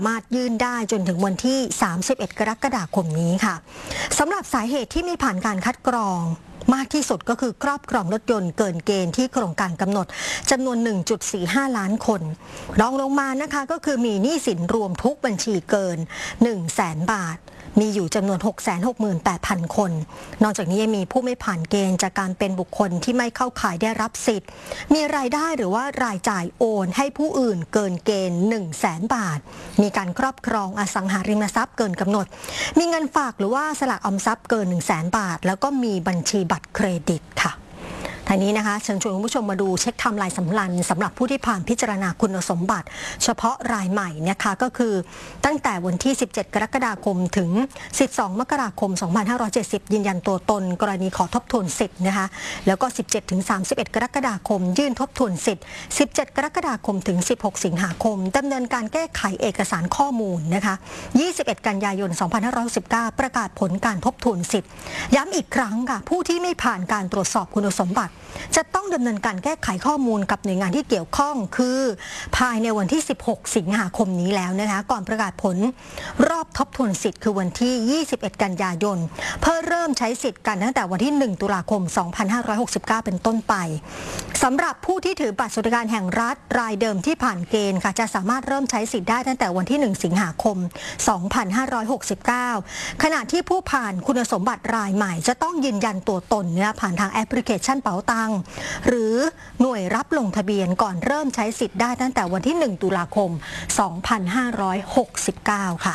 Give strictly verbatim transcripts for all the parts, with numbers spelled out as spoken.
สามารถยื่นได้จนถึงวันที่สามสิบเอ็ดกรกฎาคมนี้ค่ะสำหรับสาเหตุที่ไม่ผ่านการคัดกรองมากที่สุดก็คือครอบครองรถยนต์เกินเกณฑ์ที่โครงการกำหนดจำนวน หนึ่งจุดสี่ห้า ล้านคนรองลงมานะคะก็คือมีหนี้สินรวมทุกบัญชีเกิน หนึ่งแสน บาทมีอยู่จำนวน หกแสนหกหมื่นแปดพัน คนนอกจากนี้ยังมีผู้ไม่ผ่านเกณฑ์จากการเป็นบุคคลที่ไม่เข้าข่ายได้รับสิทธิ์มีรายได้หรือว่ารายจ่ายโอนให้ผู้อื่นเกินเกณฑ์ หนึ่งแสน บาทมีการครอบครองอสังหาริมทรัพย์เกินกำหนดมีเงินฝากหรือว่าสลากออมทรัพย์เกิน หนึ่งแสน บาทแล้วก็มีบัญชีบัตรเครดิตค่ะทางนี้นะคะเชิญชวนคุณผู้ชมมาดูเช็คไทม์ไลน์สำคัญสำหรับผู้ที่ผ่านพิจารณาคุณสมบัติเฉพาะรายใหม่นะคะก็คือตั้งแต่วันที่สิบเจ็ดกรกฎาคมถึงสิบสองมกราคมสองพันห้าร้อยเจ็ดสิบยืนยันตัวตนกรณีขอทบทวนสิทธิ์นะคะแล้วก็สิบเจ็ดถึงสามสิบเอ็ดกรกฎาคมยื่นทบทวนสิทธิ์สิบเจ็ดกรกฎาคมถึงสิบหกสิงหาคมดำเนินการแก้ไขเอกสารข้อมูลนะคะยี่สิบเอ็ดกันยายนสองพันห้าร้อยหกสิบเก้าประกาศผลการทบทวนสิทธิ์ย้ำอีกครั้งค่ะผู้ที่ไม่ผ่านการตรวจสอบคุณสมบัติจะต้องดำเนินการแก้ไขข้อมูลกับหน่วยงานที่เกี่ยวข้องคือภายในวันที่สิบหกสิงหาคมนี้แล้วนะคะก่อนประกาศผลรอบทบทวนสิทธิ์คือวันที่ยี่สิบเอ็ดกันยายนเพื่อเริ่มใช้สิทธิ์กันตั้งแต่วันที่หนึ่งตุลาคมสองพันห้าร้อยหกสิบเก้าเป็นต้นไปสำหรับผู้ที่ถือบัตรสวัสดิการแห่งรัฐรายเดิมที่ผ่านเกณฑ์ค่ะจะสามารถเริ่มใช้สิทธิ์ได้ตั้งแต่วันที่หนึ่งสิงหาคมสองพันห้าร้อยหกสิบเก้าขณะที่ผู้ผ่านคุณสมบัติรายใหม่จะต้องยืนยันตัวตนนะผ่านทางแอปพลิเคชันเป๋าตังหรือหน่วยรับลงทะเบียนก่อนเริ่มใช้สิทธิ์ได้ตั้งแต่วันที่หนึ่งตุลาคมสองพันห้าร้อยหกสิบเก้าค่ะ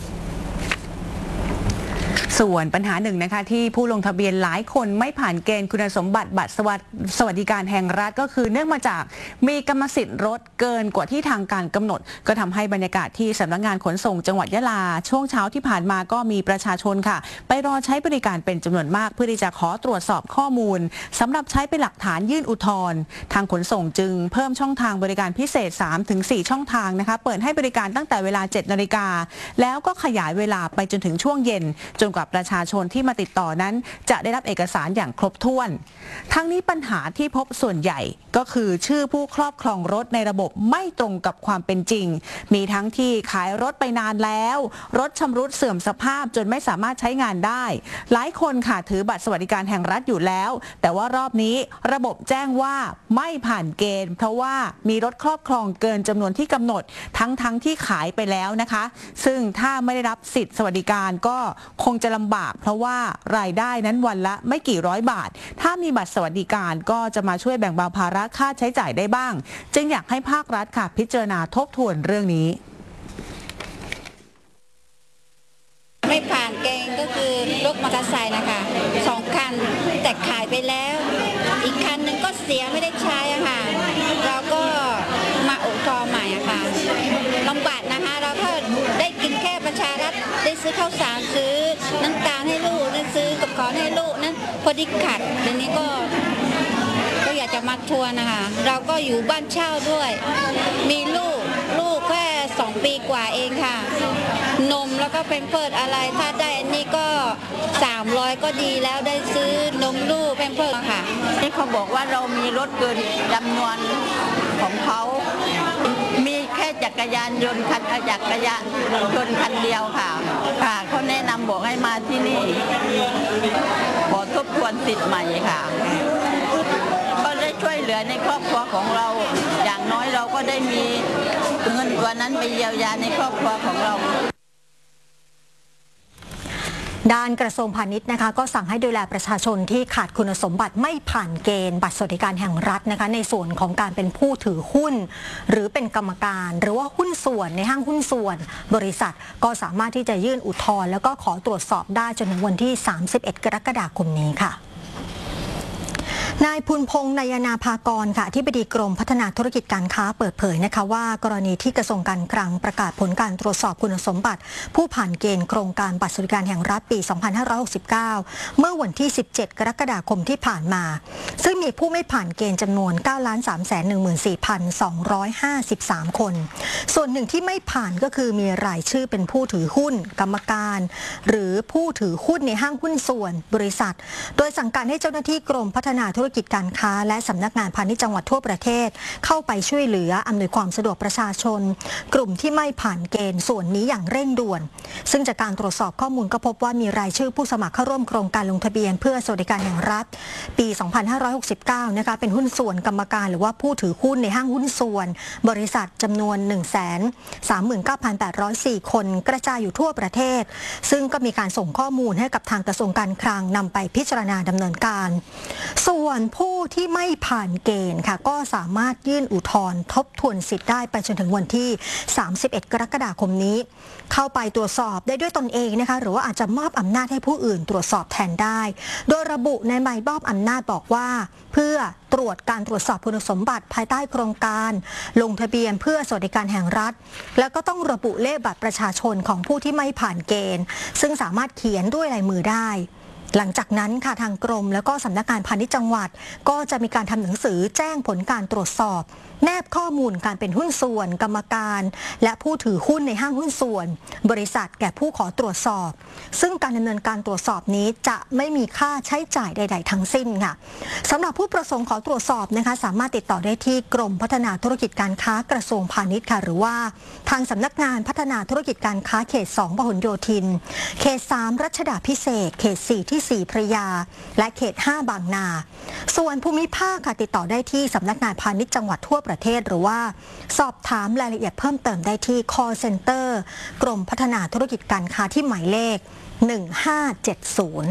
ส่วนปัญหาหนึ่งนะคะที่ผู้ลงทะเบียนหลายคนไม่ผ่านเกณฑ์คุณสมบัติบัตรสวัสดิการแห่งรัฐก็คือเนื่องมาจากมีกรรมสิทธิ์รถเกินกว่าที่ทางการกำหนดก็ทำให้บรรยากาศที่สำนักงานขนส่งจังหวัดยะลาช่วงเช้าที่ผ่านมาก็มีประชาชนค่ะไปรอใช้บริการเป็นจำนวนมากเพื่อที่จะขอตรวจสอบข้อมูลสำหรับใช้เป็นหลักฐานยื่นอุทธรณ์ทางขนส่งจึงเพิ่มช่องทางบริการพิเศษ สามถึงสี่ ช่องทางนะคะเปิดให้บริการตั้งแต่เวลา เจ็ดนาฬิกาแล้วก็ขยายเวลาไปจนถึงช่วงเย็นจนกว่าประชาชนที่มาติดต่อนั้นจะได้รับเอกสารอย่างครบถ้วนทั้งนี้ปัญหาที่พบส่วนใหญ่ก็คือชื่อผู้ครอบครองรถในระบบไม่ตรงกับความเป็นจริงมีทั้งที่ขายรถไปนานแล้วรถชำรุดเสื่อมสภาพจนไม่สามารถใช้งานได้หลายคนค่ะถือบัตรสวัสดิการแห่งรัฐอยู่แล้วแต่ว่ารอบนี้ระบบแจ้งว่าไม่ผ่านเกณฑ์เพราะว่ามีรถครอบครองเกินจำนวนที่กำหนดทั้งทั้งที่ขายไปแล้วนะคะซึ่งถ้าไม่ได้รับสิทธิสวัสดิการก็คงจะลำบากเพราะว่ารายได้นั้นวันละไม่กี่ร้อยบาทถ้ามีบัตรสวัสดิการก็จะมาช่วยแบ่งเบาภาระค่าใช้จ่ายได้บ้างจึงอยากให้ภาครัฐค่ะพิจารณาทบทวนเรื่องนี้ไม่ผ่านเกณฑ์ก็คือรถมอเตอร์ไซค์นะคะสองคันแต่ขายไปแล้วอีกคันนึงก็เสียไม่ได้ใช้อะค่ะเราก็มาอุทธรณ์ใหม่อะค่ะลำบากนะคะเราก็ได้กินแค่ประชารัฐได้ซื้อข้าวสารซื้อน้ำตาลให้ลูกได้ซื้อกับของให้ลูกนั้นพอดีขาดเดี๋ยวนี้ก็ก็อยากจะมาทวนนะคะเราก็อยู่บ้านเช่าด้วยมีลูกลูกแค่สองปีกว่าเองค่ะนมแล้วก็เป็นเพิร์ดอะไรถ้าได้อันนี้ก็สามร้อยก็ดีแล้วได้ซื้อนมลูกเป็นเพิร์ดค่ะนี่เขาบอกว่าเรามีรถเกินจำนวนของเขามีแค่จักรยานยนต์คันจักรยานยนต์คันเดียวค่ะค่ะเขาแนะนำบอกให้มาที่นี่ขอทบทวนสิทธิ์ใหม่ค่ะก็ได้ช่วยเหลือในครอบครัวของเราอย่างน้อยเราก็ได้มีเงินตัวนั้นไปเยียวยาในครอบครัวของเราด้านกระทรวงพาณิชย์นะคะก็สั่งให้ดูแลประชาชนที่ขาดคุณสมบัติไม่ผ่านเกณฑ์บัตรสวัสดิการแห่งรัฐนะคะในส่วนของการเป็นผู้ถือหุ้นหรือเป็นกรรมการหรือว่าหุ้นส่วนในห้างหุ้นส่วนบริษัทก็สามารถที่จะยื่นอุทธรณ์แล้วก็ขอตรวจสอบได้จนถึงวันที่สามสิบเอ็ดกรกฎาคมนี้ค่ะนายพุนพงษ์นายนาภากรค่ะอธิบดีกรมพัฒนาธุรกิจการค้าเปิดเผยนะคะว่ากรณีที่กระทรวงการคลังประกาศผลการตรวจสอบคุณสมบัติผู้ผ่านเกณฑ์โครงการบัตรสวัสดิการแห่งรัฐปีสองพันห้าร้อยหกสิบเก้าเมื่อวันที่สิบเจ็ดกรกฎาคมที่ผ่านมาซึ่งมีผู้ไม่ผ่านเกณฑ์จำนวน เก้าล้านสามแสนหนึ่งหมื่นสี่พันสองร้อยห้าสิบสาม คนส่วนหนึ่งที่ไม่ผ่านก็คือมีรายชื่อเป็นผู้ถือหุ้นกรรมการหรือผู้ถือหุ้นในห้างหุ้นส่วนบริษัทโดยสั่งการให้เจ้าหน้าที่กรมพัฒนาธุรรกิจการค้าและสำนักงานพาณิชย์จังหวัดทั่วประเทศเข้าไปช่วยเหลืออำนวยความสะดวกประชาชนกลุ่มที่ไม่ผ่านเกณฑ์ส่วนนี้อย่างเร่งด่วนซึ่งจากการตรวจสอบข้อมูลก็พบว่ามีรายชื่อผู้สมัครเข้าร่วมโครงการลงทะเบียนเพื่อสวัสดิการแห่งรัฐปี สองพันห้าร้อยหกสิบเก้า นะคะเป็นหุ้นส่วนกรรมการหรือว่าผู้ถือหุ้นในห้างหุ้นส่วนบริษัทจำนวน หนึ่งแสนสามหมื่นเก้าพันแปดร้อยสี่ คนกระจายอยู่ทั่วประเทศซึ่งก็มีการส่งข้อมูลให้กับทางกระทรวงการคลังนำไปพิจารณาดำเนินการส่วนผู้ที่ไม่ผ่านเกณฑ์ค่ะก็สามารถยื่นอุทธรณ์ทบทวนสิทธิ์ได้ไปจนถึงวันที่ สามสิบเอ็ด กรกฎาคมนี้เข้าไปตรวจสอบได้ด้วยตนเองนะคะหรือว่าอาจจะมอบอำนาจให้ผู้อื่นตรวจสอบแทนได้โดยระบุในใบมอบอำนาจบอกว่าเพื่อตรวจการตรวจสอบคุณสมบัติภายใต้โครงการลงทะเบียนเพื่อสวัสดิการแห่งรัฐแล้วก็ต้องระบุเลขบัตรประชาชนของผู้ที่ไม่ผ่านเกณฑ์ซึ่งสามารถเขียนด้วยลายมือได้หลังจากนั้นค่ะทางกรมแล้วก็สำนักงานพาณิชย์จังหวัดก็จะมีการทำหนังสือแจ้งผลการตรวจสอบแนบข้อมูลการเป็นหุ้นส่วนกรรมการและผู้ถือหุ้นในห้างหุ้นส่วนบริษัทแก่ผู้ขอตรวจสอบซึ่งการดำเนินการตรวจสอบนี้จะไม่มีค่าใช้จ่ายใดๆทั้งสิ้นค่ะสำหรับผู้ประสงค์ขอตรวจสอบนะคะสามารถติดต่อได้ที่กรมพัฒนาธุรกิจการค้ากระทรวงพาณิชย์ค่ะหรือว่าทางสำนักงานพัฒนาธุรกิจการค้าเขตสองพหลโยธินเขตสามรัชดาภิเษกเขตสี่ที่สี่พระยาและเขตห้าบางนาส่วนภูมิภาคค่ะติดต่อได้ที่สำนักงานพาณิชย์จังหวัดทั่วประเทศหรือว่าสอบถามรายละเอียดเพิ่มเติมได้ที่ call center กรมพัฒนาธุรกิจการค้าที่หมายเลขหนึ่งห้าเจ็ดศูนย์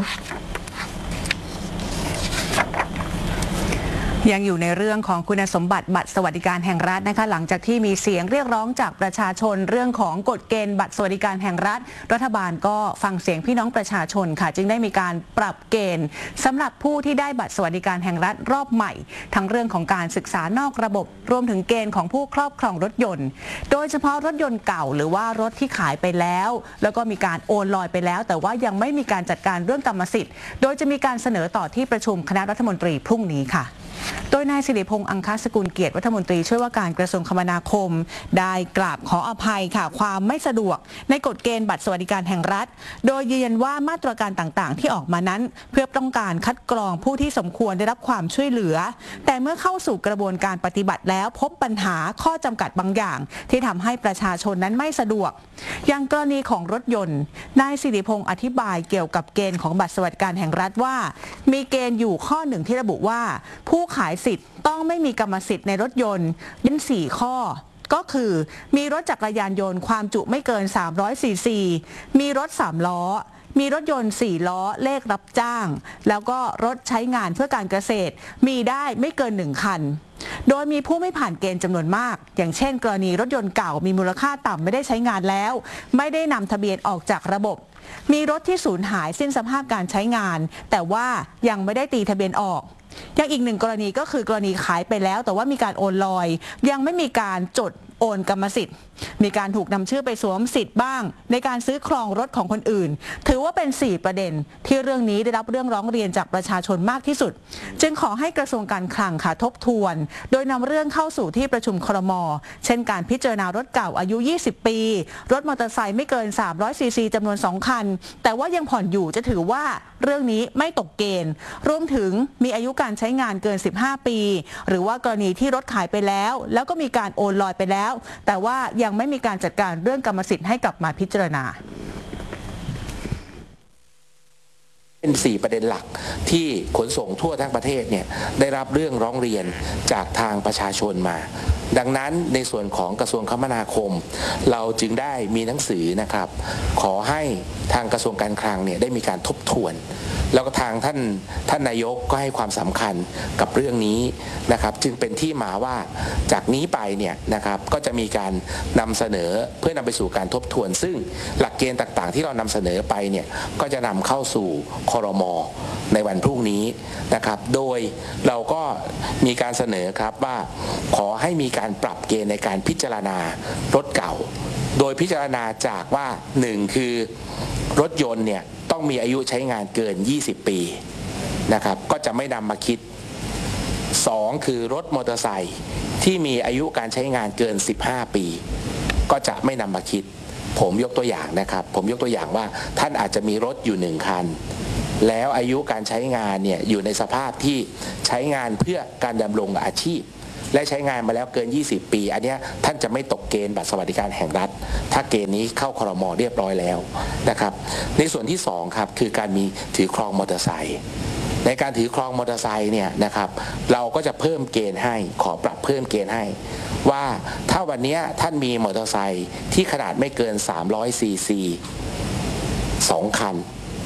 ยังอยู่ในเรื่องของคุณสมบัติบัตรสวัสดิการแห่งรัฐนะคะหลังจากที่มีเสียงเรียกร้องจากประชาชนเรื่องของกฎเกณฑ์บัตรสวัสดิการแห่งรัฐรัฐบาลก็ฟังเสียงพี่น้องประชาชนค่ะจึงได้มีการปรับเกณฑ์สำหรับผู้ที่ได้บัตรสวัสดิการแห่งรัฐรอบใหม่ทั้งเรื่องของการศึกษานอกระบบรวมถึงเกณฑ์ของผู้ครอบครองรถยนต์โดยเฉพาะรถยนต์เก่าหรือว่ารถที่ขายไปแล้วแล้วก็มีการโอนลอยไปแล้วแต่ว่ายังไม่มีการจัดการเรื่องกรรมสิทธิ์โดยจะมีการเสนอต่อที่ประชุมคณะรัฐมนตรีพรุ่งนี้ค่ะโดยนายสิริพงษ์อังคสกุลเกียรติรัฐมนตรีช่วยว่าการกระทรวงคมนาคมได้กราบขออภัยค่ะความไม่สะดวกในกฎเกณฑ์บัตรสวัสดิการแห่งรัฐโดยยืนยันว่ามาตรการต่างๆที่ออกมานั้นเพื่อต้องการคัดกรองผู้ที่สมควรได้รับความช่วยเหลือแต่เมื่อเข้าสู่กระบวนการปฏิบัติแล้วพบปัญหาข้อจำกัดบางอย่างที่ทำให้ประชาชนนั้นไม่สะดวกอย่างกรณีของรถยนต์นายสิริพงษ์อธิบายเกี่ยวกับเกณฑ์ของบัตรสวัสดิการแห่งรัฐว่ามีเกณฑ์อยู่ข้อหนึ่งที่ระบุว่าผู้ขายสิทธิ์ต้องไม่มีกรรมสิทธิ์ในรถยนต์ยันสี่ข้อก็คือมีรถจักรยานยนต์ความจุไม่เกินสามร้อยซีซีมีรถสามล้อมีรถยนต์สี่ล้อเลขรับจ้างแล้วก็รถใช้งานเพื่อการเกษตรมีได้ไม่เกินหนึ่งคันโดยมีผู้ไม่ผ่านเกณฑ์จำนวนมากอย่างเช่นกรณีรถยนต์เก่ามีมูลค่าต่ำไม่ได้ใช้งานแล้วไม่ได้นำทะเบียนออกจากระบบมีรถที่สูญหายสิ้นสภาพการใช้งานแต่ว่ายังไม่ได้ตีทะเบียนออกอย่างอีกหนึ่งกรณีก็คือกรณีขายไปแล้วแต่ว่ามีการโอนลอยยังไม่มีการจดโอนกรรมสิทธิ์มีการถูกนำชื่อไปสวมสิทธิ์บ้างในการซื้อครองรถของคนอื่นถือว่าเป็นสี่ประเด็นที่เรื่องนี้ได้รับเรื่องร้องเรียนจากประชาชนมากที่สุดจึงขอให้กระทรวงการคลังค่ะทบทวนโดยนำเรื่องเข้าสู่ที่ประชุมครม.เช่นการพิจารณารถเก่าอายุยี่สิบปีรถมอเตอร์ไซค์ไม่เกินสามร้อยซีซีจำนวนสองคันแต่ว่ายังผ่อนอยู่จะถือว่าเรื่องนี้ไม่ตกเกณฑ์รวมถึงมีอายุการใช้งานเกินสิบห้าปีหรือว่ากรณีที่รถขายไปแล้วแล้วก็มีการโอนลอยไปแล้วแต่ว่ายังไม่มีการจัดการเรื่องกรรมสิทธิ์ให้กลับมาพิจารณาเป็นสี่ประเด็นหลักที่ขนส่งทั่วทั้งประเทศเนี่ยได้รับเรื่องร้องเรียนจากทางประชาชนมาดังนั้นในส่วนของกระทรวงคมนาคมเราจึงได้มีหนังสือนะครับขอให้ทางกระทรวงการคลังเนี่ยได้มีการทบทวนแล้วก็ทางท่านท่านนายกก็ให้ความสำคัญกับเรื่องนี้นะครับจึงเป็นที่มาว่าจากนี้ไปเนี่ยนะครับก็จะมีการนำเสนอเพื่อนำไปสู่การทบทวนซึ่งหลักเกณฑ์ต่างๆที่เรานำเสนอไปเนี่ยก็จะนำเข้าสู่ครม.ในวันพรุ่งนี้นะครับโดยเราก็มีการเสนอครับว่าขอให้มีการปรับเกณฑ์ในการพิจารณารถเก่าโดยพิจารณาจากว่าหนึ่งคือรถยนต์เนี่ยต้องมีอายุใช้งานเกินยี่สิบปีนะครับก็จะไม่นำมาคิดสองคือรถมอเตอร์ไซค์ที่มีอายุการใช้งานเกินสิบห้าปีก็จะไม่นำมาคิดผมยกตัวอย่างนะครับผมยกตัวอย่างว่าท่านอาจจะมีรถอยู่หนึ่งคันแล้วอายุการใช้งานเนี่ยอยู่ในสภาพที่ใช้งานเพื่อการดำรงอาชีพและใช้งานมาแล้วเกินยี่สิบปีอันนี้ท่านจะไม่ตกเกณฑ์บัตรสวัสดิการแห่งรัฐถ้าเกณฑ์นี้เข้าครม.เรียบร้อยแล้วนะครับในส่วนที่สองครับคือการมีถือครองมอเตอร์ไซค์ในการถือครองมอเตอร์ไซค์เนี่ยนะครับเราก็จะเพิ่มเกณฑ์ให้ขอปรับเพิ่มเกณฑ์ให้ว่าถ้าวันนี้ท่านมีมอเตอร์ไซค์ที่ขนาดไม่เกินสามร้อยซีซีสองคัน